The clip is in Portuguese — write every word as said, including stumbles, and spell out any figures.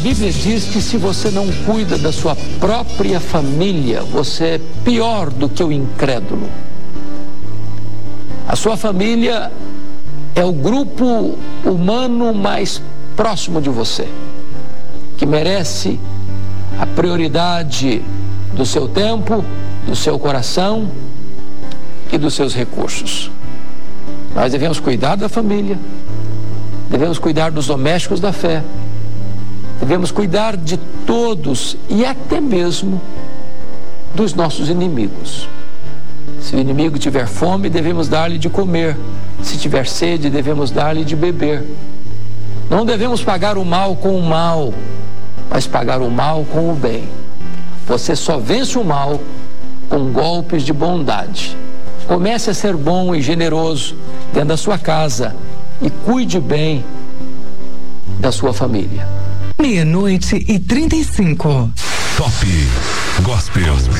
Bíblia diz que se você não cuida da sua própria família, você é pior do que o incrédulo. A sua família é o grupo humano mais próximo de você, que merece a prioridade do seu tempo, do seu coração e dos seus recursos. Nós devemos cuidar da família, devemos cuidar dos domésticos da fé, devemos cuidar de todos e até mesmo dos nossos inimigos. Se o inimigo tiver fome, devemos dar-lhe de comer. Se tiver sede, devemos dar-lhe de beber. Não devemos pagar o mal com o mal, mas pagar o mal com o bem. Você só vence o mal com golpes de bondade. Comece a ser bom e generoso dentro da sua casa e cuide bem da sua família. Meia-noite e trinta e cinco. Top Gospel.